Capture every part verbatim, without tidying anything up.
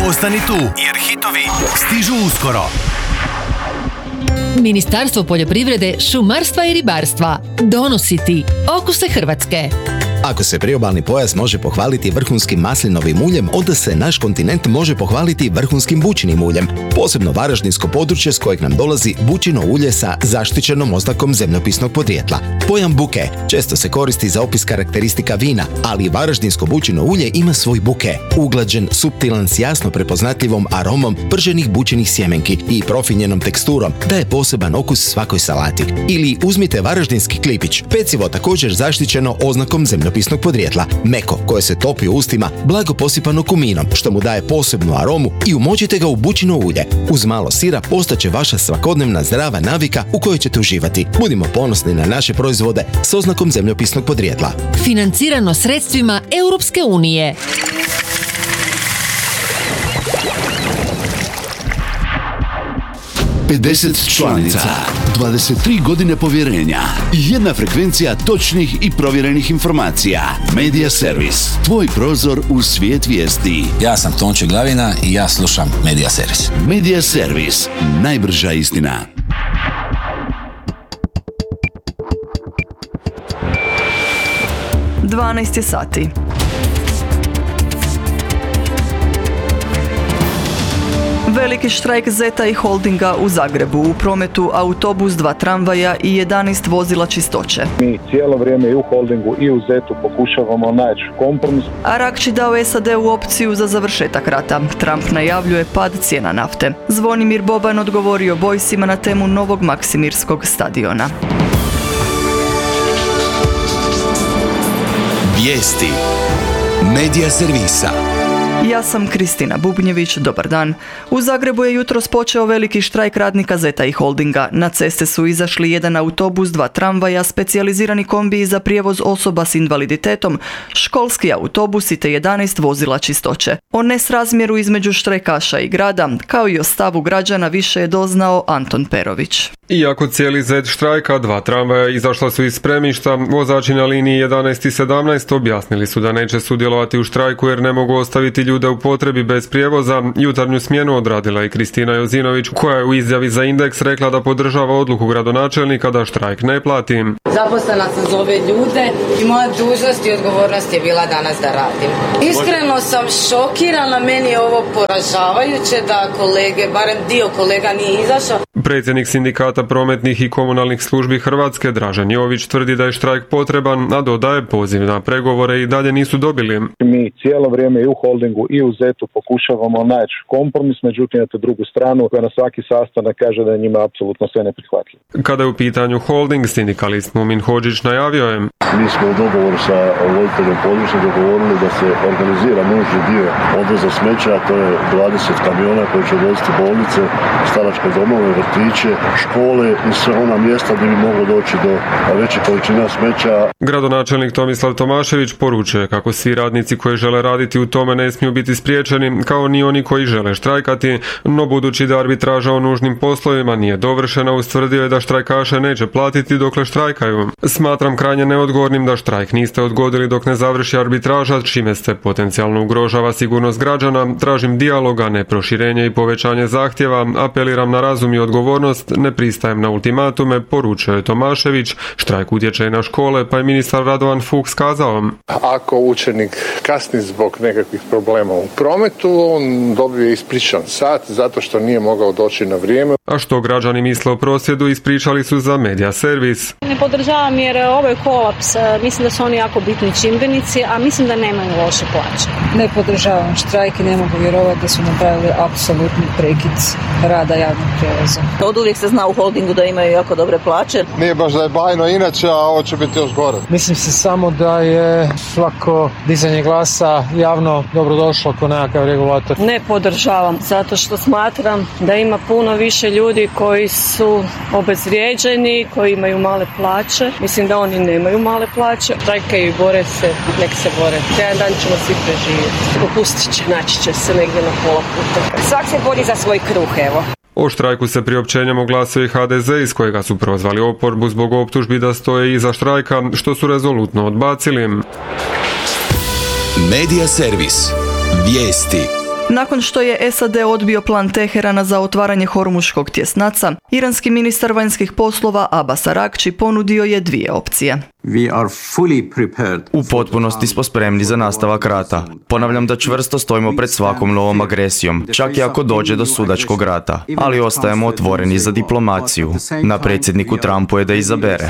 Ostani tu, jer hitovi stižu uskoro. Ministarstvo poljoprivrede, šumarstva i ribarstva donosi ti Okuse Hrvatske. Ako se priobalni pojas može pohvaliti vrhunskim maslinovim uljem, onda se naš kontinent može pohvaliti vrhunskim bućinim uljem. Posebno varaždinsko područje s kojeg nam dolazi bućino ulje sa zaštićenom oznakom zemljopisnog podrijetla. Pojam buke često se koristi za opis karakteristika vina, ali varaždinsko bućino ulje ima svoj buke. Uglađen, suptilan s jasno prepoznatljivom aromom prženih bućinih sjemenki i profinjenom teksturom daje poseban okus svakoj salati. Ili uzmite varaždinski klipić, pecivo također zaštićeno oznakom zemljopisnog pisnog podrijetla, meko koje se topi u ustima, blago posipano kuminom, što mu daje posebnu aromu, i umočite ga u bućino ulje. Uz malo sira postaće vaša svakodnevna zdrava navika u kojoj ćete uživati. Budimo ponosni na naše proizvode s oznakom zemljopisnog podrijetla. Financirano sredstvima Europske unije. pedeset članica, dvadeset tri godine povjerenja, jedna frekvencija točnih i provjerenih informacija. Media Servis, tvoj prozor u svijet vijesti. Ja sam Tonči Glavina i ja slušam Media Servis. Media Servis, najbrža istina. dvanaest je sati. Veliki štrajk Zeta i Holdinga u Zagrebu. U prometu autobus, dva tramvaja i jedanaest vozila čistoće. Mi cijelo vrijeme i u Holdingu i u Zetu pokušavamo naći kompromis. Arakči dao S A D-u opciju za završetak rata. Trump najavljuje pad cijena nafte. Zvonimir Boban odgovorio Bojsima na temu novog Maksimirskog stadiona. Vijesti Media Servisa. Ja sam Kristina Bubnjević, dobar dan. U Zagrebu je jutros počeo veliki štrajk radnika Zeta i Holdinga. Na ceste su izašli jedan autobus, dva tramvaja, specijalizirani kombiji za prijevoz osoba s invaliditetom, školski autobusi te jedanaest vozila čistoće. O nesrazmjeru između štrajkaša i grada, kao i o stavu građana, više je doznao Anton Perović. Iako cijeli Zet štrajka, dva tramvaja izašla su iz spremišta, vozači na liniji jedanaest i sedamnaest objasnili su da neće sudjelovati u štrajku jer ne mogu ostaviti ljude u potrebi bez prijevoza. Jutarnju smjenu odradila i Kristina Jozinović, koja je u izjavi za Indeks rekla da podržava odluku gradonačelnika da štrajk ne plati. Zaposlena sam za ove ljude i moja dužnost i odgovornost je bila danas da radim. Iskreno sam šokirana, meni je ovo poražavajuće da kolege, barem dio kolega nije izašao. Predsjednik sindikata prometnih i komunalnih službi Hrvatske Dražen Jović tvrdi da je štrajk potreban, a dodaje poziv na pregovore i dalje nisu dobili. Mi cijelo vrijeme i u Holdingu i u Zetu pokušavamo naći kompromis, međutim na tu drugu stranu koja na svaki sastanak kaže da je njima apsolutno sve neprihvatljivo. Kada je u pitanju Holding, sindikalist Mumin Hodžić najavio je: Mi smo u dogovoru sa voditeljem područja dogovorili da se organizira nužni dio odvoza smeća, to je dvadeset kamiona koji će odvoziti bolnice, staračke domove, vrtiće, škole i sve ona mjesta gdje bi moglo doći do većih količina smeća. Gradonačelnik Tomislav Tomašević poručuje kako svi radnici koji žele raditi u tome ne smiju biti spriječeni, kao ni oni koji žele štrajkati, no budući da arbitraža o nužnim poslovima nije dovršena, ustvrdio je da štrajkaše neće platiti dokle štrajkaju. Smatram krajnje neodgovornim da štrajk niste odgodili dok ne završi arbitraža, čime se potencijalno ugrožava sigurnost građana. Tražim dijaloga, ne proširenje i povećanje zahtjeva, apeliram na razum i odgovornost, ne pristajem na ultimatume, poručuje Tomašević. Štrajk utječe i na škole, pa je ministar Radovan Fuchs kazao: Ako učenik kasni zbog nekakvih problema u prometu, on dobije ispričan sat zato što nije mogao doći na vrijeme. A što građani misle o prosvjedu ispričali su za Media Servis. Ne podržavam jer ovo je kolaps. Mislim da su oni jako bitni čimbenici, a mislim da nemaju loše plaće. Ne podržavam štrajk i ne mogu vjerovati da su napravili apsolutni prekid rada javnog prijevoza. Od uvijek se zna u Holdingu da imaju jako dobre plaće. Nije baš da je bajno inače, a ovo će biti još gore. Mislim se samo da je svako dizanje glasa javno dobrodošlo kao nekakav regulator. Ne podržavam, zato što smatram da ima puno više ljudi koji su obezvrijeđeni, koji imaju male plaće. Mislim da oni nemaju male plaće. Štrajkaju i bore se, nek se bore. Jedan dan ćemo svi preživjeti. Popustit će, naći će se negdje na pola puta. Svak se bori za svoj kruh, evo. O štrajku se priopćenjem oglasio i H D Z, iz kojega su prozvali oporbu zbog optužbi da stoje iza štrajka, što su rezolutno odbacili. Media Servis. Vijesti. Nakon što je S A D odbio plan Teherana za otvaranje Hormuškog tjesnaca, iranski ministar vanjskih poslova Abbas Aragči ponudio je dvije opcije. U potpunosti smo spremni za nastavak rata. Ponavljam da čvrsto stojimo pred svakom novom agresijom, čak i ako dođe do sudačkog rata, ali ostajemo otvoreni za diplomaciju. Na predsjedniku Trumpu je da izabere.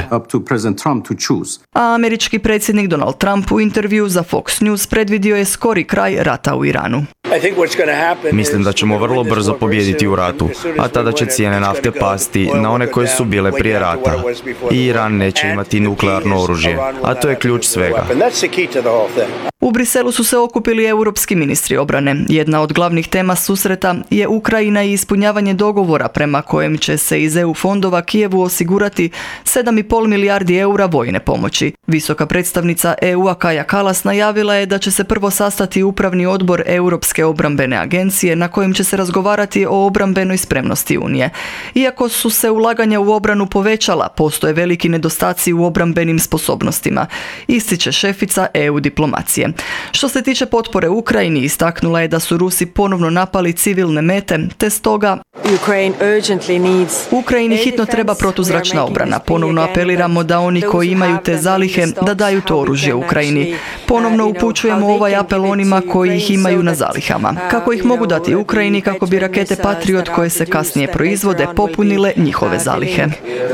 A američki predsjednik Donald Trump u intervju za Fox News predvidio je skori kraj rata u Iranu. Mislim da ćemo vrlo brzo pobijediti u ratu, a tada će cijene nafte pasti na one koje su bile prije rata. I Iran neće imati nuklearno oružje, a to je ključ svega. U Briselu su se okupili europski ministri obrane. Jedna od glavnih tema susreta je Ukrajina i ispunjavanje dogovora prema kojem će se iz E U fondova Kijevu osigurati sedam zarez pet milijardi eura vojne pomoći. Visoka predstavnica E U-a Kaja Kallas najavila je da će se prvo sastati upravni odbor Europske obrambene agencije na kojem će se razgovarati o obrambenoj spremnosti Unije. Iako su se ulaganja u obranu povećala, postoje veliki nedostaci u obrambenim sposobnostima, ističe šefica E U diplomacije. Što se tiče potpore Ukrajini, istaknula je da su Rusi ponovno napali civilne mete, te stoga Ukrajini hitno treba protuzračna obrana. Ponovno apeliramo da oni koji imaju te zalihe da daju to oružje Ukrajini. Ponovno upućujemo ovaj apel onima koji ih imaju na zalihama. Kako ih mogu dati Ukrajini kako bi rakete Patriot koje se kasnije proizvode popunile njihove zalihe.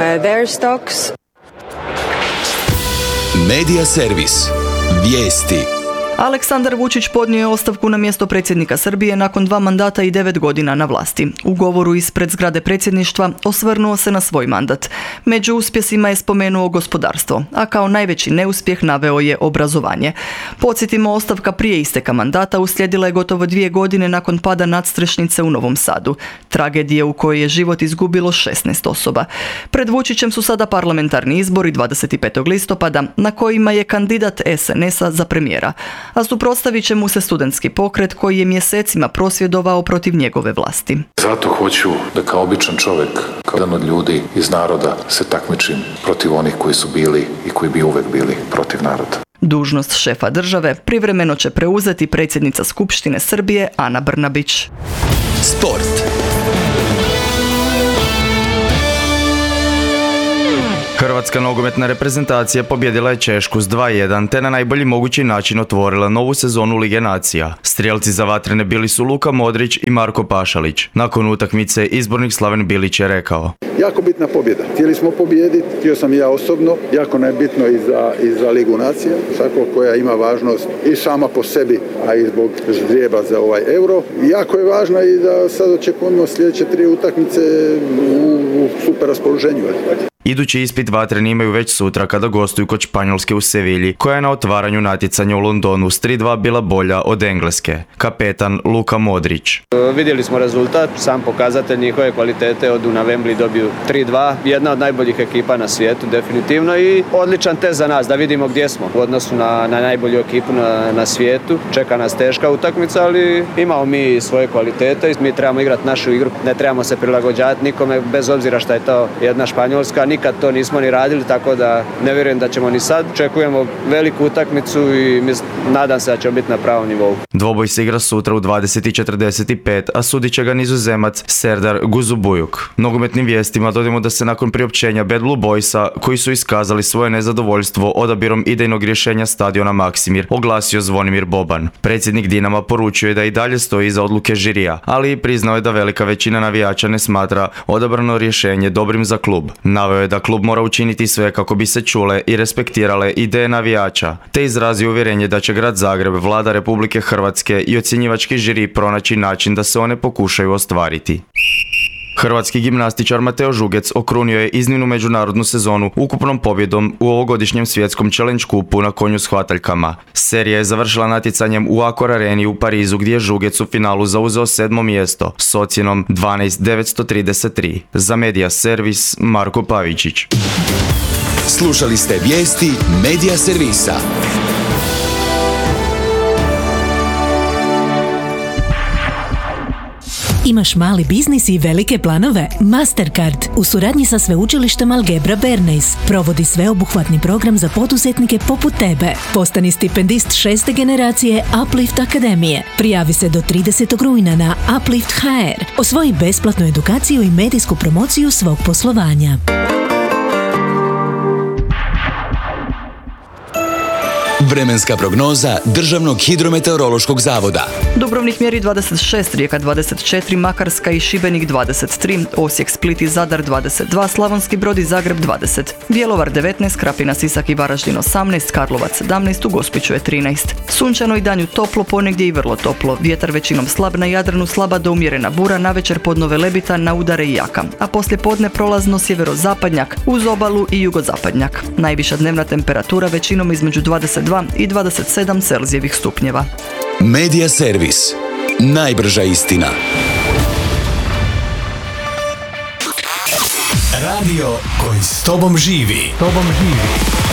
Medija servis. Vijesti. Aleksandar Vučić podnio je ostavku na mjesto predsjednika Srbije nakon dva mandata i devet godina na vlasti. U govoru ispred zgrade predsjedništva osvrnuo se na svoj mandat. Među uspjesima je spomenuo gospodarstvo, a kao najveći neuspjeh naveo je obrazovanje. Podsjetimo, ostavka prije isteka mandata uslijedila je gotovo dvije godine nakon pada nadstrešnice u Novom Sadu. Tragedije u kojoj je život izgubilo šesnaest osoba. Pred Vučićem su sada parlamentarni izbori dvadeset petog listopada na kojima je kandidat S N S-a za premijera, a suprotstavit će mu se studentski pokret koji je mjesecima prosvjedovao protiv njegove vlasti. Zato hoću da kao običan čovjek, kao jedan od ljudi iz naroda, se takmičim protiv onih koji su bili i koji bi uvek bili protiv naroda. Dužnost šefa države privremeno će preuzeti predsjednica Skupštine Srbije Ana Brnabić. Sport. Hrvatska nogometna reprezentacija pobjedila je Češku s dva jedan te na najbolji mogući način otvorila novu sezonu Lige nacija. Strijelci za vatrene bili su Luka Modrić i Marko Pašalić. Nakon utakmice izbornik Slaven Bilić je rekao: Jako bitna pobjeda. Htjeli smo pobijediti, htio sam i ja osobno. Jako najbitno i za, i za Ligu nacija, svako koja ima važnost i sama po sebi, a i zbog ždrijeba za ovaj euro. Jako je važno i da sad očekujemo sljedeće tri utakmice u, u super raspoloženju. Idući ispit vatreni imaju već sutra kada gostuju kod Španjolske u Sevilji, koja je na otvaranju natjecanja u Londonu s tri dva bila bolja od Engleske. Kapetan Luka Modrić: Vidjeli smo rezultat, sam pokazatelj njihove kvalitete, odu na Wembley, dobiju tri dva, jedna od najboljih ekipa na svijetu definitivno i odličan test za nas da vidimo gdje smo u odnosu na, na najbolju ekipu na, na svijetu. Čeka nas teška utakmica, ali imamo mi svoje kvalitete i mi trebamo igrati našu igru, ne trebamo se prilagođavati nikome bez obzira šta je to jedna Španjolska. Nikad to nismo ni radili, tako da ne vjerujem da ćemo ni sad. Očekujemo veliku utakmicu i mis, nadam se da ćemo biti na pravom nivou. Dvoboj se igra sutra u dvadeset i četrdeset pet, a sudit će ga Nizozemac Serdar Guzubujuk. Nogometnim vijestima dodajemo da se nakon priopćenja Bad Blue Boysa, koji su iskazali svoje nezadovoljstvo odabirom idejnog rješenja stadiona Maksimir, oglasio Zvonimir Boban. Predsjednik Dinama poručio je da i dalje stoji iza odluke žirija, ali priznao je da velika većina navijača ne smatra odabrano rješenje dobrim za klub. Naveo je da klub mora učiniti sve kako bi se čule i respektirale ideje navijača, te izrazio uvjerenje da će grad Zagreb, vlada Republike Hrvatske i ocjenjivački žiri pronaći način da se one pokušaju ostvariti. Hrvatski gimnastičar Mateo Žugec okrunio je iznimnu međunarodnu sezonu ukupnom pobjedom u ovogodišnjem svjetskom Challenge kupu na konju s hvataljkama. Serija je završila natjecanjem u Accor Areni u Parizu gdje je Žugec u finalu zauzeo sedmo mjesto s ocjenom dvanaest devetsto trideset tri. Za Medija servis Marko Pavičić. Slušali ste vijesti Medija servisa. Imaš mali biznis i velike planove? Mastercard u suradnji sa sveučilištem Algebra Bernays provodi sveobuhvatni program za poduzetnike poput tebe. Postani stipendist šeste generacije Uplift Akademije. Prijavi se do tridesetog rujna na Uplift ha er. Osvoji besplatnu edukaciju i medijsku promociju svog poslovanja. Vremenska prognoza Državnog hidrometeorološkog zavoda. Dubrovnik mjeri dvadeset šest, Rijeka dvadeset četiri, Makarska i Šibenik dvadeset tri, Osijek, Split i Zadar dvadeset dva, Slavonski Brod i Zagreb dvadeset, Bjelovar devetnaest, Krapina, Sisak i Varaždin osamnaest, Karlovac sedamnaest, u Gospiću je trinaest. Sunčano i danju toplo, ponegdje i vrlo toplo. Vjetar većinom slab, na Jadranu slaba do umjerena bura, navečer podno velebita, na udare i jaka. A poslije podne prolazno sjeverozapadnjak, uz obalu i jugozapadnjak. Najviša dnevna temperatura većinom između dvadeset dva i dvadeset sedam Celzijevih stupnjeva. Medija servis. Najbrža istina. Radio koji s tobom živi. Tobom živi.